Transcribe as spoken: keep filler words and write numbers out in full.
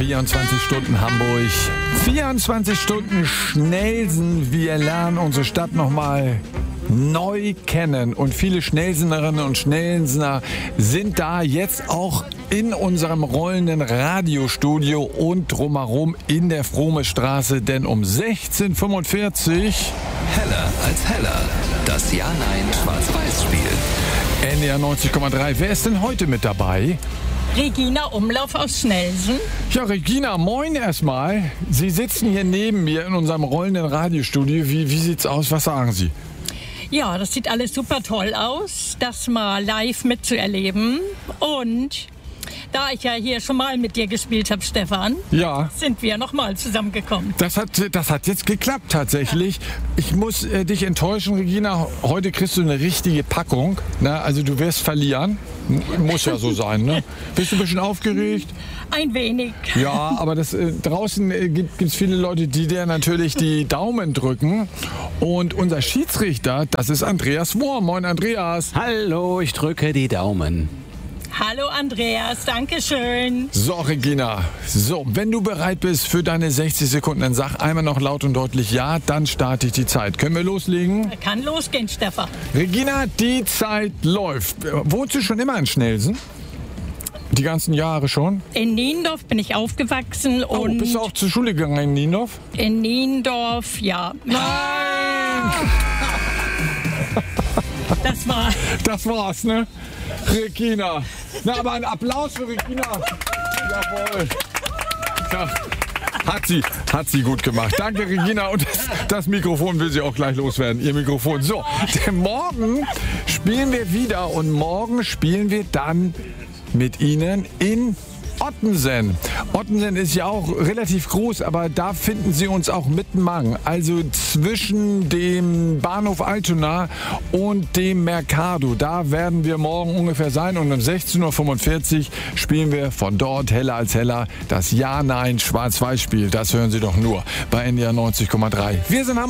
vierundzwanzig Stunden Hamburg, vierundzwanzig Stunden Schnelsen. Wir lernen unsere Stadt nochmal neu kennen. Und viele Schnelsenerinnen und Schnelsener sind da jetzt auch in unserem rollenden Radiostudio und drumherum in der Frohmestraße. Denn um sechzehn Uhr fünfundvierzig... Heller als Heller. Das Ja-Nein-Schwarz-Weiß-Spiel. N D R neunzig Komma drei. Wer ist denn heute mit dabei? Regina Umlauf aus Schnelsen. Ja, Regina, moin erstmal. Sie sitzen hier neben mir in unserem rollenden Radiostudio. Wie, wie sieht's aus? Was sagen Sie? Ja, das sieht alles super toll aus, das mal live mitzuerleben. Und da ich ja hier schon mal mit dir gespielt habe, Stefan, ja, sind wir noch mal zusammengekommen. Das hat, das hat jetzt geklappt tatsächlich. Ja. Ich muss äh, dich enttäuschen, Regina. Heute kriegst du eine richtige Packung. Na, also du wirst verlieren. Muss ja so sein, ne? Bist du ein bisschen aufgeregt? Ein wenig. Ja, aber das, äh, draußen äh, gibt es viele Leute, die dir natürlich die Daumen drücken. Und unser Schiedsrichter, das ist Andreas Wurm. Moin, Andreas. Hallo, ich drücke die Daumen. Hallo Andreas, danke schön. So, Regina, so, wenn du bereit bist für deine sechzig Sekunden, dann sag einmal noch laut und deutlich ja, dann starte ich die Zeit. Können wir loslegen? Kann losgehen, Stefan. Regina, die Zeit läuft. Wohnst du schon immer in Schnelsen? Die ganzen Jahre schon? In Niendorf bin ich aufgewachsen. Oh, und bist du auch zur Schule gegangen in Niendorf? In Niendorf, ja. Nein! Das war... Das war's, ne? Regina. Na, aber ein Applaus für Regina. Jawohl. Ja, hat sie, hat sie gut gemacht. Danke, Regina. Und das, das Mikrofon will sie auch gleich loswerden. Ihr Mikrofon. So, denn morgen spielen wir wieder und morgen spielen wir dann mit Ihnen in Ottensen. Ottensen ist ja auch relativ groß, aber da finden Sie uns auch mittenmang. Also zwischen dem Bahnhof Altona und dem Mercado. Da werden wir morgen ungefähr sein und um sechzehn Uhr fünfundvierzig spielen wir von dort Heller als Heller das Ja-Nein-Schwarz-Weiß-Spiel. Das hören Sie doch nur bei N D R neunzig Komma drei. Wir sind